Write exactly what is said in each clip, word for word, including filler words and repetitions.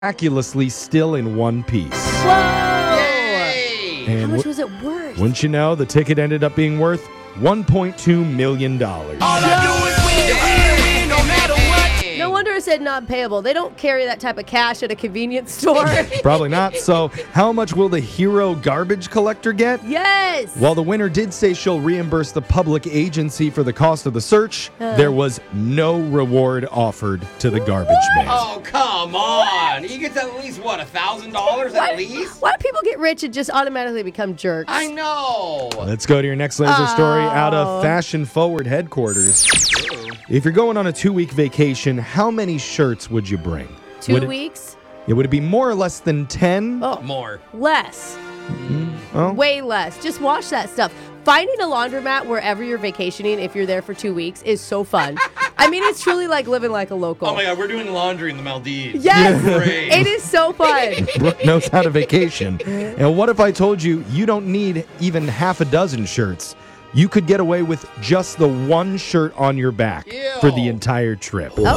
miraculously still in one piece. Whoa! Yay! And How much w- was it worth? Wouldn't you know, the ticket ended up being worth one point two million dollars. All I do is win, no matter what. No wonder it said non-payable. They don't carry that type of cash at a convenience store. Probably not. So how much will the hero garbage collector get? Yes! While the winner did say she'll reimburse the public agency for the cost of the search, Uh. there was no reward offered to the garbage man. Oh, come on. He gets at least, what, a thousand dollars why, at least? why do people get rich and just automatically become jerks? I know. Let's go to your next laser story out Oh. of Fashion Forward headquarters. If you're going on a two-week vacation, how many shirts would you bring? Two would it, weeks? Yeah, would it be more or less than ten? Oh, More. less. Oh. Way less. Just wash that stuff. Finding a laundromat wherever you're vacationing, if you're there for two weeks, is so fun. I mean, it's truly like living like a local. Oh my God, we're doing laundry in the Maldives. Yes! Great. It is so fun. Brooke knows how to vacation. And what if I told you you don't need even half a dozen shirts? You could get away with just the one shirt on your back Ew. for the entire trip. Okay.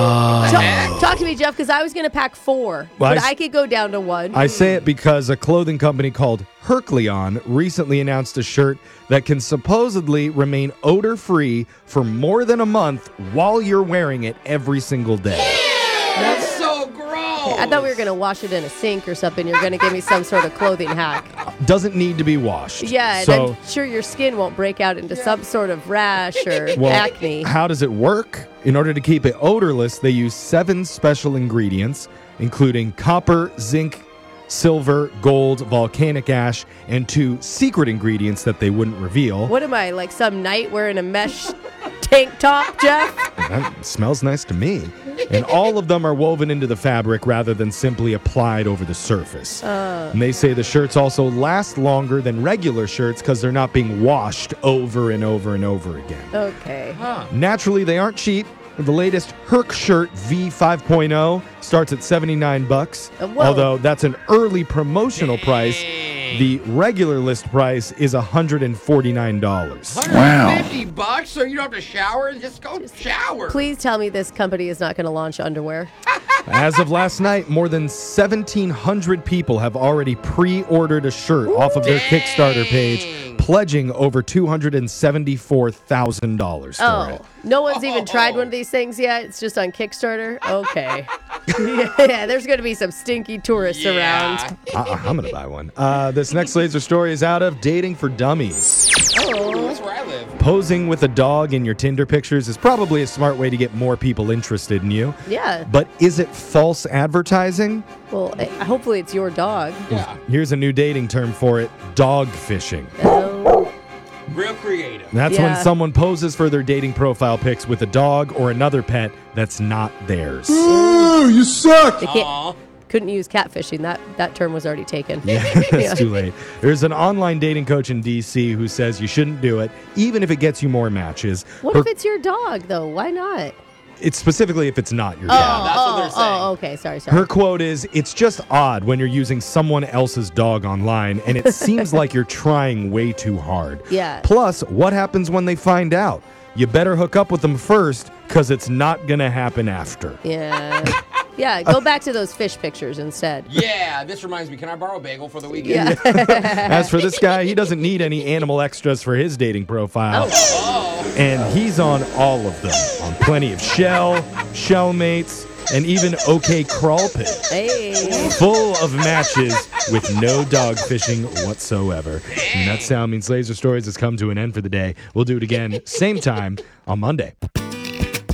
Talk, talk to me, Jeff, because I was going to pack four, Well, but I s- I could go down to one. I say it because a clothing company called Hercleon recently announced a shirt that can supposedly remain odor-free for more than a month while you're wearing it every single day. That's so gross. I thought we were going to wash it in a sink or something. You're going to give me some sort of clothing hack. Doesn't need to be washed. Yeah, and So, I'm sure your skin won't break out into some sort of rash or well, acne. how does it work? In order to keep it odorless, they use seven special ingredients, including copper, zinc, silver, gold, volcanic ash, and two secret ingredients that they wouldn't reveal. What am I, like some knight wearing a mesh tank top, Jeff? That smells nice to me. And all of them are woven into the fabric rather than simply applied over the surface. Uh, And they say the shirts also last longer than regular shirts because they're not being washed over and over and over again. okay. Huh. Naturally, they aren't cheap. The latest Herc shirt V five point oh starts at seventy-nine bucks. Uh, whoa. Although that's an early promotional price. The regular list price is one hundred forty-nine dollars. one hundred fifty bucks so you don't have to shower? Just go shower. Please tell me this company is not going to launch underwear. As of last night, more than seventeen hundred people have already pre-ordered a shirt off of their Kickstarter page, pledging over two hundred seventy-four thousand dollars for Oh, it. no one's even tried one of these things yet? It's just on Kickstarter? Okay. Yeah, there's going to be some stinky tourists Yeah. around. Uh-uh, I'm going to buy one. Uh, this next laser story is out of Dating for Dummies. Oh, that's where I live. Posing with a dog in your Tinder pictures is probably a smart way to get more people interested in you. Yeah. But is it false advertising? Well, eh, hopefully it's your dog. Yeah. Here's a new dating term for it, dog fishing. Oh. Real creative. That's Yeah. when someone poses for their dating profile pics with a dog or another pet that's not theirs. Ooh, you suck! They can't, Aw. couldn't use catfishing. That that term was already taken. Yeah, it's too late. There's an online dating coach in D C who says you shouldn't do it, even if it gets you more matches. What Her- if it's your dog, though? Why not? It's specifically if it's not your Oh, dog. that's what oh, they're saying. oh, okay. Sorry, sorry. Her quote is, "It's just odd when you're using someone else's dog online, and it seems like you're trying way too hard. Yeah. Plus, what happens when they find out? You better hook up with them first, because it's not going to happen after." Yeah. Yeah, go back to those fish pictures instead. Yeah, this reminds me. Can I borrow a bagel for the weekend? Yeah. As for this guy, he doesn't need any animal extras for his dating profile. Oh. And he's on all of them. On plenty of Shell, Shellmates, and even OK Crawl Pit. Hey. Full of matches with no dog fishing whatsoever. And that sound means Laser Stories has come to an end for the day. We'll do it again, same time on Monday.